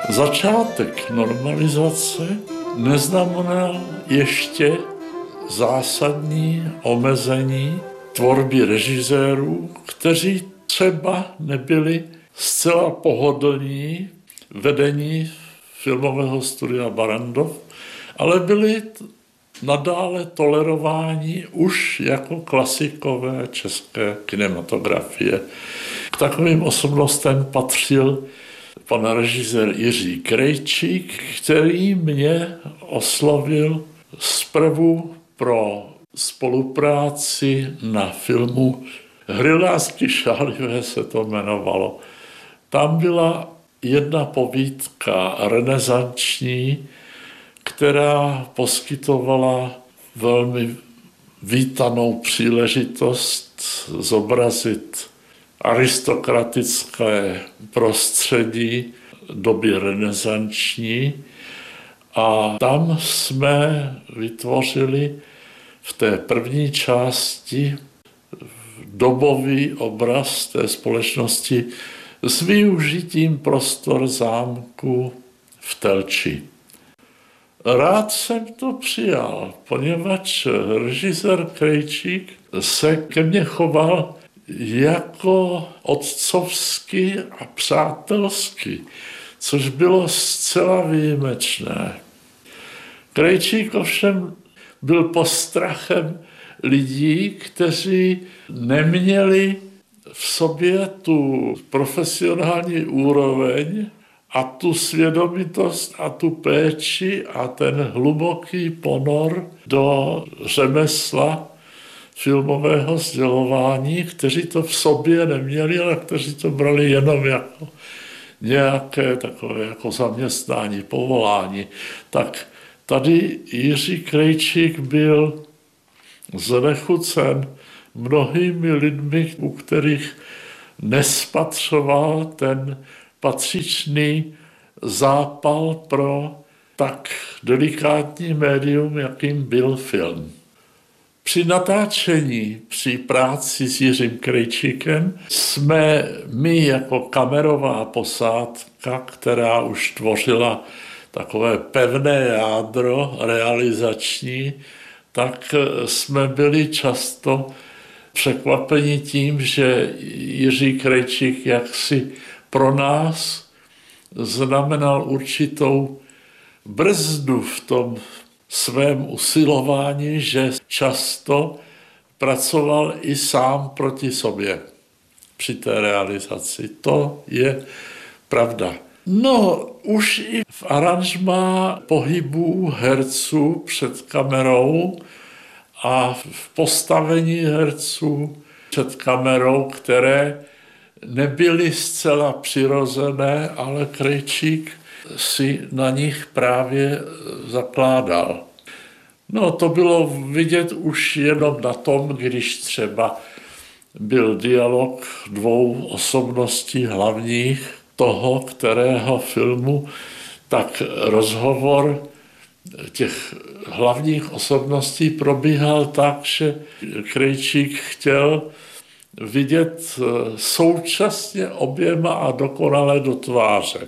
Začátek normalizace neznamenal ještě zásadní omezení tvorby režisérů, kteří třeba nebyli zcela pohodlní vedení filmového studia Barrandov, ale byli nadále tolerováni už jako klasikové české kinematografie. K takovým osobnostem patřil pan režisér Jiří Krejčík, který mě oslovil zprvu pro spolupráci na filmu Hry šálivé se to jmenovalo. Tam byla jedna povídka renesanční, která poskytovala velmi vítanou příležitost zobrazit aristokratické prostředí doby renesanční a tam jsme vytvořili v té první části dobový obraz té společnosti s využitím prostor zámku v Telči. Rád jsem to přijal, poněvadž režisér Krejčík se ke mně choval jako otcovsky a přátelsky, což bylo zcela výjimečné. Krejčík ovšem byl postrachem lidí, kteří neměli v sobě tu profesionální úroveň a tu svědomitost a tu péči a ten hluboký ponor do řemesla filmového sdělování, kteří to v sobě neměli, ale kteří to brali jenom jako nějaké takové jako zaměstnání, povolání. Tak tady Jiří Krejčík byl znechucen mnohými lidmi, u kterých nespatřoval ten patřičný zápal pro tak delikátní médium, jakým byl film. Při natáčení, při práci s Jiřím Krejčíkem jsme my jako kamerová posádka, která už tvořila takové pevné jádro realizační, tak jsme byli často překvapeni tím, že Jiří Krejčík jaksi pro nás znamenal určitou brzdu v tom svém usilování, že často pracoval i sám proti sobě při té realizaci. To je pravda. No, už i v aranžmá pohybů herců před kamerou a v postavení herců před kamerou, které nebyly zcela přirozené, ale Krejčík si na nich právě zakládal. No, to bylo vidět už jenom na tom, když třeba byl dialog dvou osobností hlavních toho, kterého filmu, tak rozhovor těch hlavních osobností probíhal tak, že Krejčík chtěl vidět současně oběma a dokonale do tváře.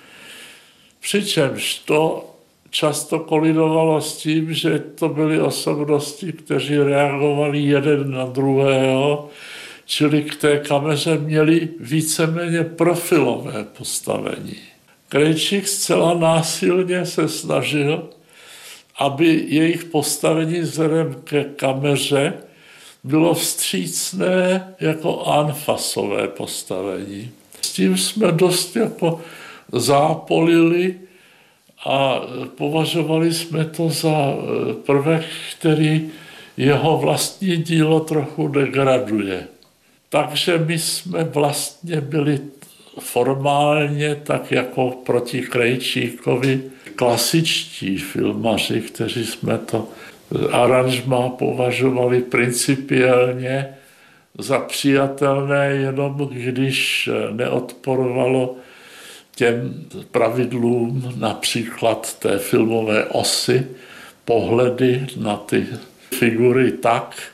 Přičemž to často kolidovalo s tím, že to byly osobnosti, kteří reagovali jeden na druhého, čili k té kameře měli víceméně profilové postavení. Krejčík zcela násilně se snažil, aby jejich postavení vzhledem ke kameře bylo vstřícné jako anfasové postavení. S tím jsme dost jako zápolili a považovali jsme to za prvek, který jeho vlastní dílo trochu degraduje. Takže my jsme vlastně byli formálně tak jako proti Krejčíkovi klasičtí filmaři, kteří jsme to aranžmá považovali principiálně za přijatelné, jenom když neodporovalo těm pravidlům například té filmové osy, pohledy na ty figury tak,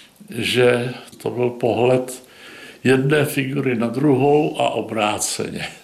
že to byl pohled jedné figury na druhou a obráceně.